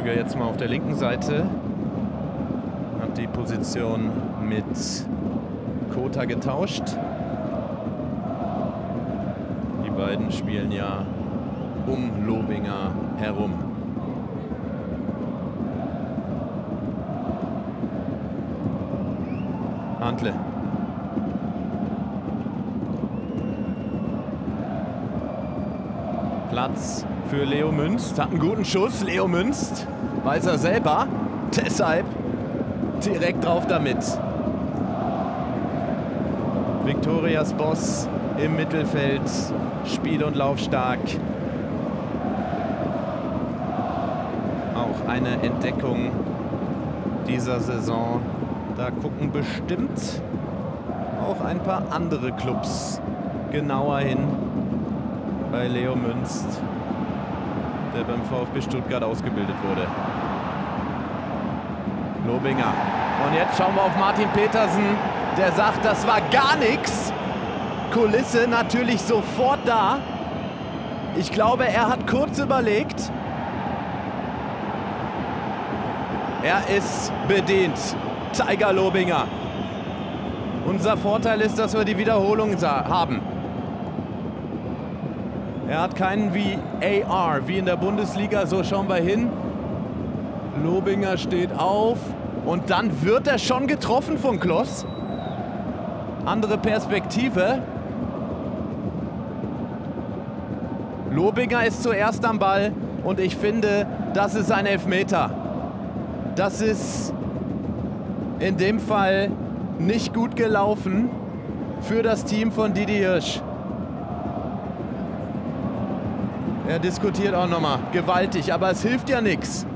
Krüger jetzt mal auf der linken Seite. Hat die Position mit Kota getauscht. Die beiden spielen ja um Lobinger herum. Hantle. Platz für Leo Münst. Hat einen guten Schuss. Leo Münst weiß er selber. Deshalb direkt drauf damit. Viktorias Boss im Mittelfeld. Spiel- und laufstark. Auch eine Entdeckung dieser Saison. Da gucken bestimmt auch ein paar andere Clubs genauer hin bei Leo Münst, der beim VfB Stuttgart ausgebildet wurde. Lobinger. Und jetzt schauen wir auf Martin Petersen, der sagt, das war gar nichts. Kulisse natürlich sofort da. Ich glaube, er hat kurz überlegt. Er ist bedient. Tiger Lobinger. Unser Vorteil ist, dass wir die Wiederholung haben. Er hat keinen VAR wie in der Bundesliga, so schauen wir hin. Lobinger steht auf und dann wird er schon getroffen von Kloss. Andere Perspektive. Lobinger ist zuerst am Ball und ich finde, das ist ein Elfmeter. Das ist in dem Fall nicht gut gelaufen für das Team von Didi Hirsch. Er diskutiert auch nochmal gewaltig, aber es hilft ja nichts.